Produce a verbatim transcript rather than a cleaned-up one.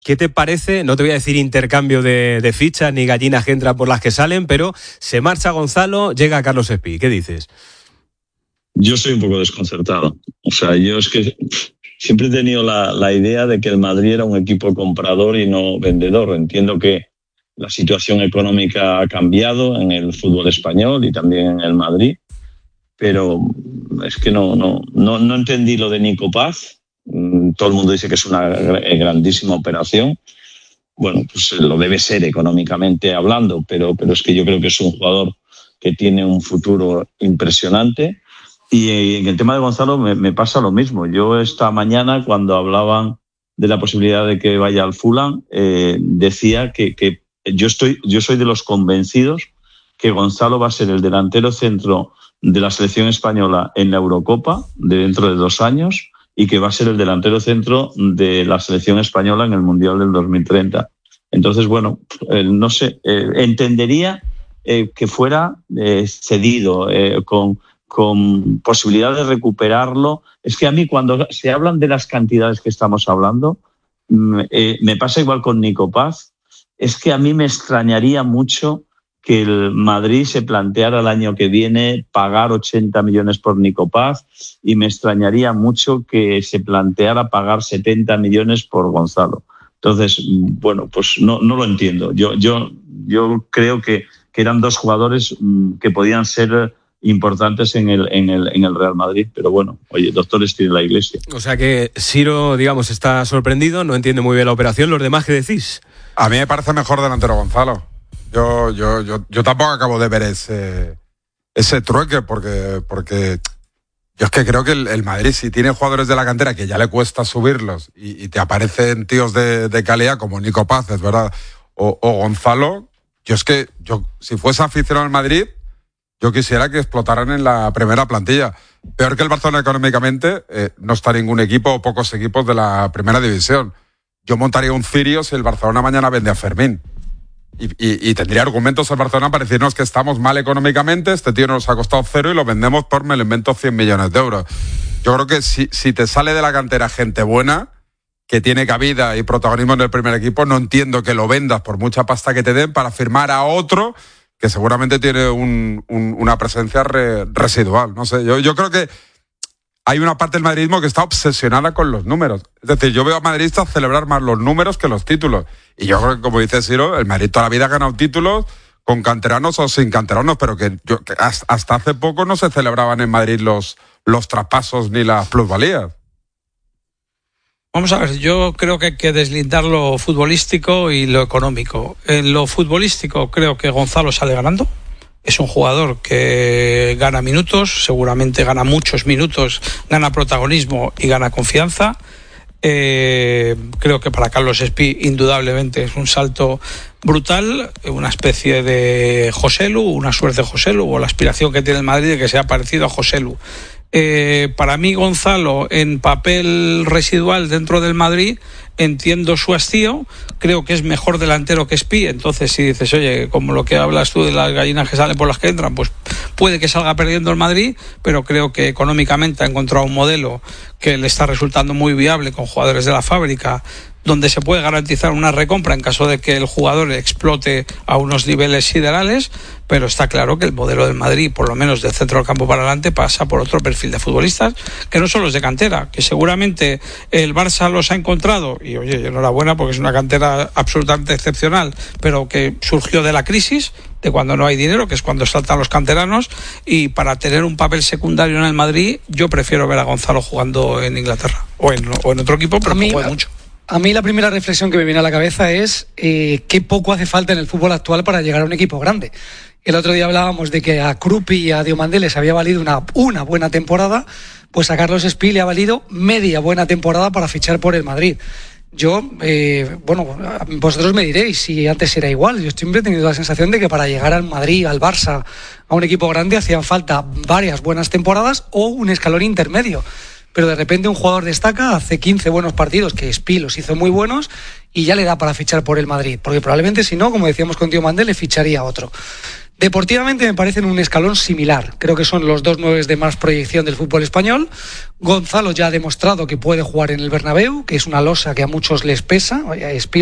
¿qué te parece? No te voy a decir intercambio de, de fichas ni gallinas que entran por las que salen, pero se marcha Gonzalo, llega Carlos Espí. ¿Qué dices? Yo soy un poco desconcertado. O sea, yo es que siempre he tenido la, la idea de que el Madrid era un equipo comprador y no vendedor. Entiendo que la situación económica ha cambiado en el fútbol español y también en el Madrid, pero es que no, no, no, no entendí lo de Nico Paz. Todo el mundo dice que es una grandísima operación. Bueno, pues lo debe ser económicamente hablando, pero, pero es que yo creo que es un jugador que tiene un futuro impresionante. Y en el tema de Gonzalo me, me pasa lo mismo. Yo esta mañana, cuando hablaban de la posibilidad de que vaya al Fulham, eh, decía que, que yo, estoy, yo soy de los convencidos que Gonzalo va a ser el delantero centro de la selección española en la Eurocopa de dentro de dos años y que va a ser el delantero centro de la selección española en el Mundial del dos mil treinta. Entonces, bueno, eh, no sé, eh, entendería eh, que fuera eh, cedido, eh, con, con posibilidad de recuperarlo. Es que a mí cuando se hablan de las cantidades que estamos hablando, eh, me pasa igual con Nico Paz. Es que a mí me extrañaría mucho que el Madrid se planteara el año que viene pagar ochenta millones por Nico Paz y me extrañaría mucho que se planteara pagar setenta millones por Gonzalo. Entonces, bueno, pues no, no lo entiendo. Yo, yo, yo creo que, que eran dos jugadores que podían ser importantes en el, en el, en el Real Madrid, pero bueno, oye, doctores tiene la Iglesia. O sea que Siro, digamos, está sorprendido, no entiende muy bien la operación. ¿Los demás qué decís? A mí me parece mejor delantero Gonzalo. Yo, yo, yo, yo tampoco acabo de ver ese, ese trueque, porque, porque yo es que creo que el, el Madrid, si tiene jugadores de la cantera que ya le cuesta subirlos y, y te aparecen tíos de, de calidad como Nico Paz, es verdad, o, o Gonzalo, yo es que yo, si fuese aficionado al Madrid, yo quisiera que explotaran en la primera plantilla. Peor que el Barcelona económicamente, eh, no está ningún equipo o pocos equipos de la primera división. Yo montaría un cirio si el Barcelona mañana vende a Fermín. Y, y, y tendría argumentos el Barcelona para decirnos que estamos mal económicamente, este tío nos ha costado cero y lo vendemos por, me lo invento, cien millones de euros. Yo creo que si, si te sale de la cantera gente buena, que tiene cabida y protagonismo en el primer equipo, no entiendo que lo vendas por mucha pasta que te den para firmar a otro que seguramente tiene un, un, una presencia re, residual. No sé, yo, yo creo que hay una parte del madridismo que está obsesionada con los números. Es decir, yo veo a madridistas celebrar más los números que los títulos. Y yo creo que, como dice Siro, el Madrid toda la vida ha ganado títulos con canteranos o sin canteranos, pero que, yo, que hasta hace poco no se celebraban en Madrid los, los traspasos ni las plusvalías. Vamos a ver, yo creo que hay que deslindar lo futbolístico y lo económico. En lo futbolístico creo que Gonzalo sale ganando. Es un jugador que gana minutos, seguramente gana muchos minutos, gana protagonismo y gana confianza. Eh, creo que para Carlos Espí indudablemente es un salto brutal, una especie de Joselu, una suerte de Joselu, o la aspiración que tiene el Madrid de que sea parecido a Joselu. Eh, para mí Gonzalo en papel residual dentro del Madrid, entiendo su hastío, creo que es mejor delantero que Espí. Entonces si dices, oye, como lo que hablas tú de las gallinas que salen por las que entran, pues puede que salga perdiendo el Madrid, pero creo que económicamente ha encontrado un modelo que le está resultando muy viable con jugadores de la fábrica, donde se puede garantizar una recompra en caso de que el jugador explote a unos niveles siderales, pero está claro que el modelo del Madrid, por lo menos del centro del campo para adelante, pasa por otro perfil de futbolistas que no son los de cantera, que seguramente el Barça los ha encontrado, y oye, enhorabuena porque es una cantera absolutamente excepcional, pero que surgió de la crisis, de cuando no hay dinero, que es cuando saltan los canteranos, y para tener un papel secundario en el Madrid, yo prefiero ver a Gonzalo jugando en Inglaterra, o en, o en otro equipo, pero que juegue mucho. A mí la primera reflexión que me viene a la cabeza es eh, qué poco hace falta en el fútbol actual para llegar a un equipo grande. El otro día hablábamos de que a Krupi y a Diomandé les había valido una, una buena temporada, pues a Carlos Espí le ha valido media buena temporada para fichar por el Madrid. Yo, eh, bueno, vosotros me diréis si antes era igual. Yo siempre he tenido la sensación de que para llegar al Madrid, al Barça, a un equipo grande hacían falta varias buenas temporadas o un escalón intermedio. Pero de repente un jugador destaca, hace quince buenos partidos, que Espí los hizo muy buenos, y ya le da para fichar por el Madrid. Porque probablemente si no, como decíamos con Tío Mandel, le ficharía otro. Deportivamente me parecen un escalón similar. Creo que son los dos nueves de más proyección del fútbol español. Gonzalo ya ha demostrado que puede jugar en el Bernabéu, que es una losa que a muchos les pesa.